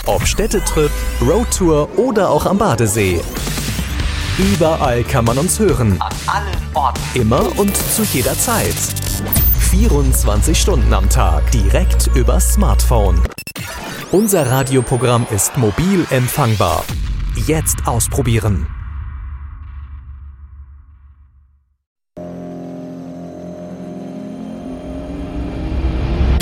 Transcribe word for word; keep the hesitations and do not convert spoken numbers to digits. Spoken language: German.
Ob Städtetrip, Roadtour oder auch am Badesee. Überall kann man uns hören. An allen Orten. Immer und zu jeder Zeit. vierundzwanzig Stunden am Tag. Direkt übers Smartphone. Unser Radioprogramm ist mobil empfangbar. Jetzt ausprobieren.